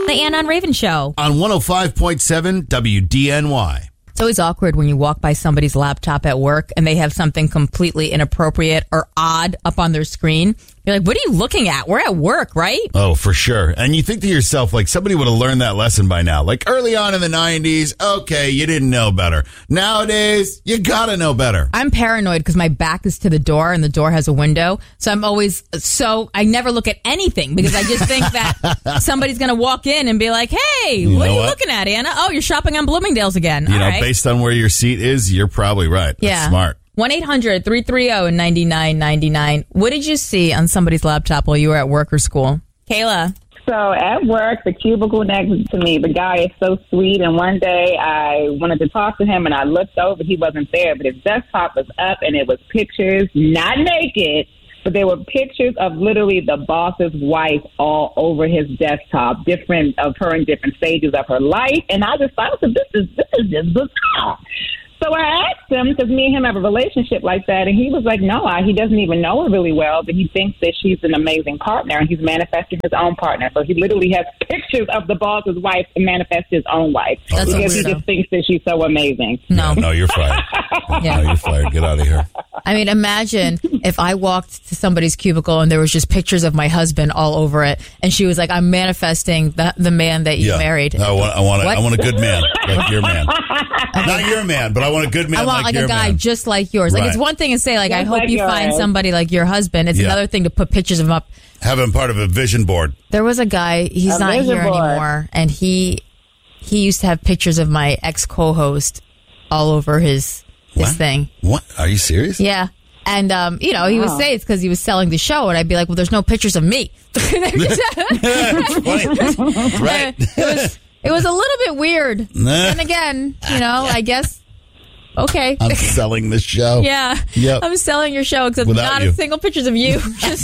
The Ann on Raven Show. On 105.7 WDNY. It's always awkward when you walk by somebody's laptop at work and they have something completely inappropriate or odd up on their screen. You're like, what are you looking at? We're at work, right? Oh, for sure. And you think to yourself, like, somebody would have learned that lesson by now. Like, early on in the 90s, okay, you didn't know better. Nowadays, you gotta know better. I'm paranoid because my back is to the door and the door has a window. So I never look at anything because I just think that somebody's going to walk in and be like, hey, what are you looking at, Anna? Oh, you're shopping on Bloomingdale's again. You know, based on where your seat is, you're probably right. That's smart. 1-800-330-9999. What did you see on somebody's laptop while you were at work or school? Kayla. So at work, the cubicle next to me, the guy is so sweet. And one day I wanted to talk to him and I looked over. He wasn't there, but his desktop was up and it was pictures, not naked, but there were pictures of literally the boss's wife all over his desktop, different of her in different stages of her life. And I just thought, this is just bizarre. So I asked him, because me and him have a relationship like that, and he was like, no, he doesn't even know her really well, but he thinks that she's an amazing partner, and he's manifesting his own partner. So he literally has pictures of the boss's wife to manifest his own wife. That's because he just thinks that she's so amazing. No, you're fired. No, you're fired. Get out of here. I mean, imagine if I walked to somebody's cubicle and there was just pictures of my husband all over it, and she was like, I'm manifesting the man that you married. I want a good man, like your man. Not your man, but I want a good man. I want like your a guy man. just like yours. Right. Like, it's one thing to say, like, I hope like you find somebody like your husband. It's another thing to put pictures of him up. Have him part of a vision board. There was a guy, he's not here anymore, and he used to have pictures of my ex-co-host all over his thing. What? Are you serious? Yeah. And, he would say it's because he was selling the show, and I'd be like, well, there's no pictures of me. That's funny. Right. It was a little bit weird. And again, I guess, okay. I'm selling the show. Yeah. Yep. I'm selling your show, except not a single pictures of you.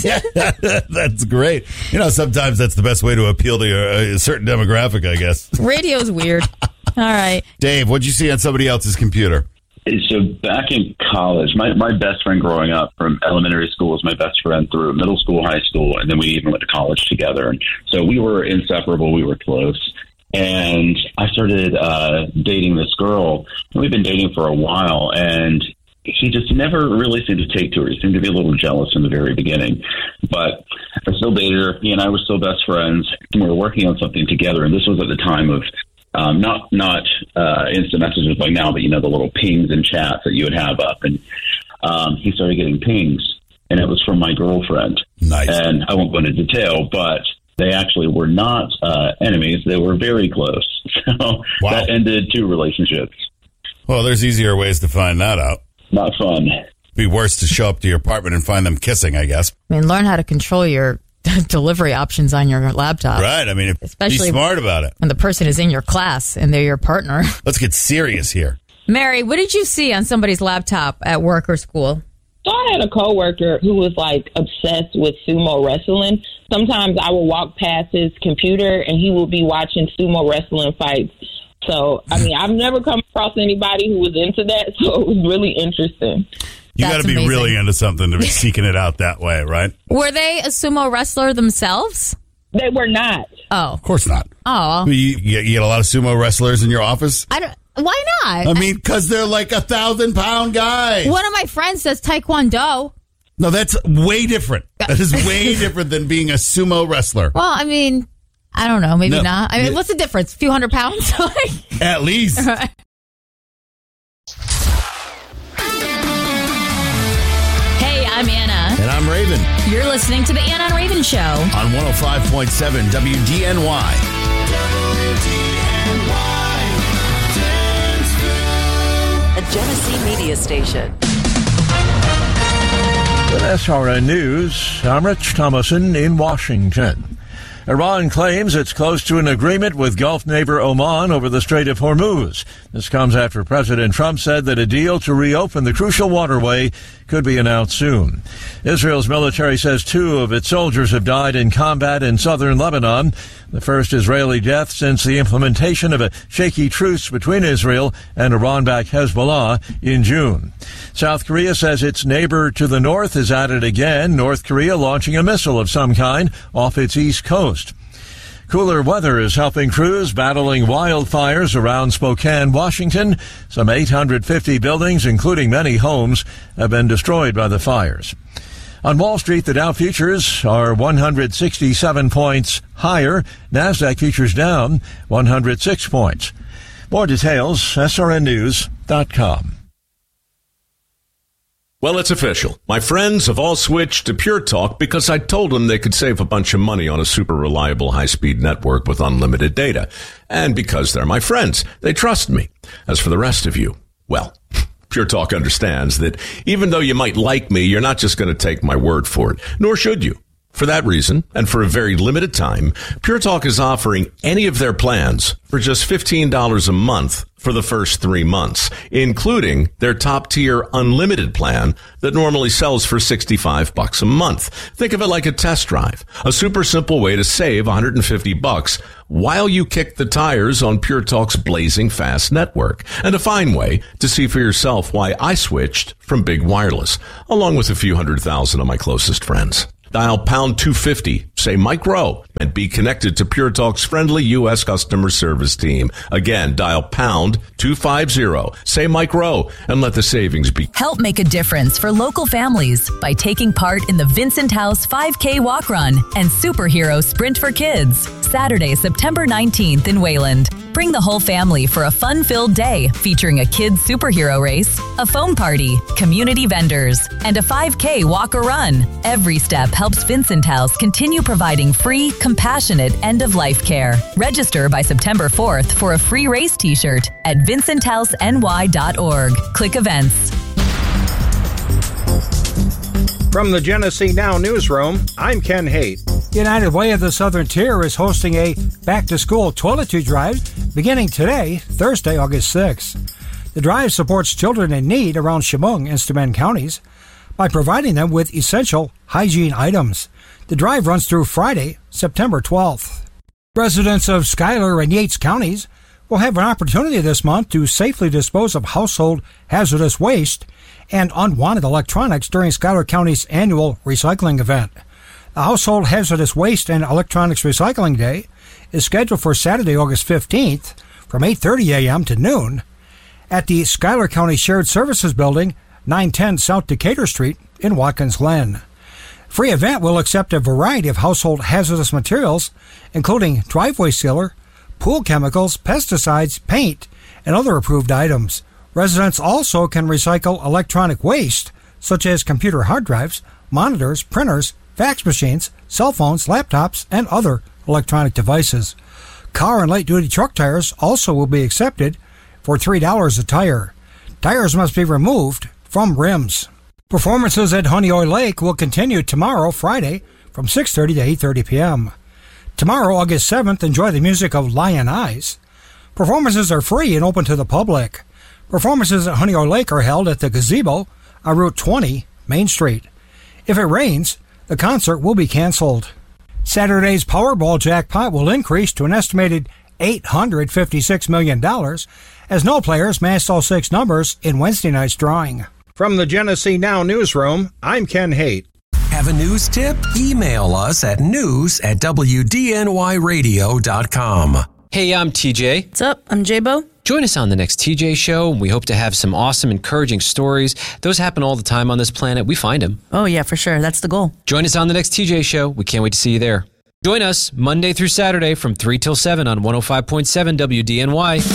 That's great. Sometimes that's the best way to appeal to a certain demographic, I guess. Radio's weird. All right. Dave, what'd you see on somebody else's computer? So back in college, my best friend growing up from elementary school was my best friend through middle school, high school, and then we even went to college together. And so we were inseparable. We were close. And I started dating this girl, and we've been dating for a while, and he just never really seemed to take to her. He seemed to be a little jealous in the very beginning. But I still dated her. He and I were still best friends, and we were working on something together. And this was at the time of not instant messages like now, but, the little pings and chats that you would have up. And he started getting pings, and it was from my girlfriend. Nice. And I won't go into detail, but they actually were not enemies. They were very close. So that ended 2 relationships. Well, there's easier ways to find that out. Not fun. Be worse to show up to your apartment and find them kissing, I guess. I mean, learn how to control your delivery options on your laptop. Right. I mean, especially be smart about it. When the person is in your class and they're your partner. Let's get serious here. Mary, what did you see on somebody's laptop at work or school? So I had a coworker who was obsessed with sumo wrestling. Sometimes I would walk past his computer and he would be watching sumo wrestling fights. So, I've never come across anybody who was into that, so it was really interesting. You got to be really into something to be seeking it out that way, right? Were they a sumo wrestler themselves? They were not. Oh. Of course not. Oh. You get a lot of sumo wrestlers in your office? Why not? Because they're like 1,000-pound guys. One of my friends says Taekwondo. No, that's way different. That is way different than being a sumo wrestler. Well, I don't know. Maybe not. What's the difference? A few hundred pounds? At least. Right. Hey, I'm Anna. And I'm Raven. You're listening to the Ann on Raven Show. On 105.7 WDNY. A Genesee media station. With SRN News, I'm Rich Thomason in Washington. Iran claims it's close to an agreement with Gulf neighbor Oman over the Strait of Hormuz. This comes after President Trump said that a deal to reopen the crucial waterway could be announced soon. Israel's military says 2 of its soldiers have died in combat in southern Lebanon, the first Israeli death since the implementation of a shaky truce between Israel and Iran-backed Hezbollah in June. South Korea says its neighbor to the north is at it again, North Korea launching a missile of some kind off its east coast. Cooler weather is helping crews battling wildfires around Spokane, Washington. Some 850 buildings, including many homes, have been destroyed by the fires. On Wall Street, the Dow futures are 167 points higher. NASDAQ futures down 106 points. More details, srnnews.com. Well, it's official. My friends have all switched to Pure Talk because I told them they could save a bunch of money on a super reliable high-speed network with unlimited data. And because they're my friends, they trust me. As for the rest of you, well, Pure Talk understands that even though you might like me, you're not just going to take my word for it, nor should you. For that reason, and for a very limited time, Pure Talk is offering any of their plans for just $15 a month for the first 3 months, including their top-tier unlimited plan that normally sells for $65 a month. Think of it like a test drive, a super simple way to save $150 while you kick the tires on Pure Talk's blazing fast network, and a fine way to see for yourself why I switched from big wireless, along with a few 100,000 of my closest friends. Dial pound 250, say Mike Rowe, and be connected to Pure Talk's friendly U.S. customer service team. Again, dial pound 250, say Mike Rowe, and let the savings be. Help make a difference for local families by taking part in the Vincent House 5K Walk Run and Superhero Sprint for Kids, Saturday, September 19th in Wayland. Bring the whole family for a fun-filled day featuring a kids' superhero race, a foam party, community vendors, and a 5K walk or run. Every step helps Vincent House continue providing free, compassionate end-of-life care. Register by September 4th for a free race t-shirt at vincenthouseny.org. Click events. From the Genesee Now newsroom, I'm Ken Haight. United Way of the Southern Tier is hosting a back-to-school toiletry drive beginning today, Thursday, August 6th. The drive supports children in need around Chemung and Steuben counties by providing them with essential hygiene items. The drive runs through Friday, September 12th. Residents of Schuyler and Yates counties will have an opportunity this month to safely dispose of household hazardous waste and unwanted electronics during Schuyler County's annual recycling event. The Household Hazardous Waste and Electronics Recycling Day is scheduled for Saturday, August 15th from 8:30 a.m. to noon at the Schuyler County Shared Services Building, 910 South Decatur Street in Watkins Glen. Free event will accept a variety of household hazardous materials, including driveway sealer, pool chemicals, pesticides, paint, and other approved items. Residents also can recycle electronic waste, such as computer hard drives, monitors, printers, fax machines, cell phones, laptops, and other electronic devices. Car and light-duty truck tires also will be accepted for $3 a tire. Tires must be removed from rims. Performances at Honeoye Lake will continue tomorrow, Friday, from 6:30 to 8:30 p.m. Tomorrow, August 7th, enjoy the music of Lion Eyes. Performances are free and open to the public. Performances at Honeoye Lake are held at the Gazebo on Route 20, Main Street. If it rains, the concert will be canceled. Saturday's Powerball jackpot will increase to an estimated $856 million as no players matched all 6 numbers in Wednesday night's drawing. From the Genesee Now newsroom, I'm Ken Haight. Have a news tip? Email us at news@wdnyradio.com. Hey, I'm TJ. What's up? I'm J-Bo. Join us on the next TJ Show. We hope to have some awesome, encouraging stories. Those happen all the time on this planet. We find them. Oh, yeah, for sure. That's the goal. Join us on the next TJ Show. We can't wait to see you there. Join us Monday through Saturday from 3 till 7 on 105.7 WDNY.